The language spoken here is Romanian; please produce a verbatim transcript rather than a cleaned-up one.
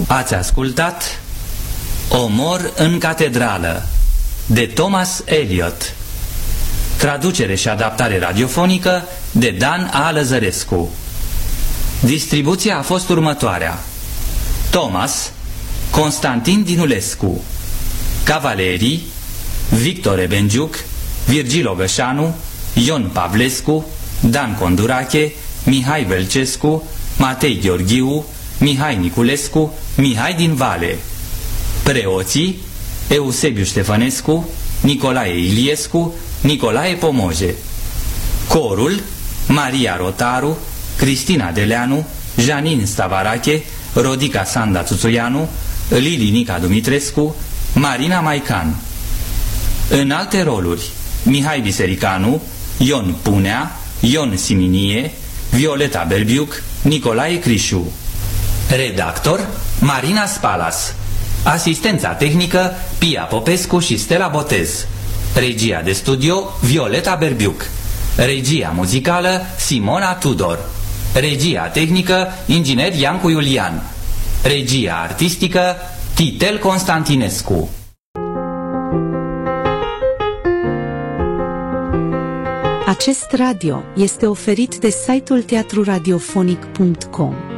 Ați ascultat Omor în catedrală de Thomas Eliot. Traducere și adaptare radiofonică de Dan A. Lăzărescu. Distribuția a fost următoarea: Thomas Constantin Dinulescu, Cavalerii Victor Ebengiuc, Virgil Ogășanu, Ion Pavlescu, Dan Condurache, Mihai Velcescu, Matei Gheorghiu, Mihai Niculescu, Mihai din Vale. Preoții: Eusebiu Ștefănescu, Nicolae Iliescu, Nicolae Pomoje. Corul: Maria Rotaru, Cristina Deleanu, Janin Stavarache, Rodica Sanda Țuțuianu, Lili Nica Dumitrescu, Marina Maican. În alte roluri: Mihai Bisericanu, Ion Punea, Ion Siminie, Violeta Berbiuc, Nicolae Crișu. Redactor: Marina Spalas. Asistența tehnică: Pia Popescu și Stella Botez. Regia de studio: Violeta Berbiuc. Regia muzicală: Simona Tudor. Regia tehnică: inginer Iancu Iulian. Regia artistică: Titel Constantinescu. Acest radio este oferit de site-ul teatru radiofonic punct com.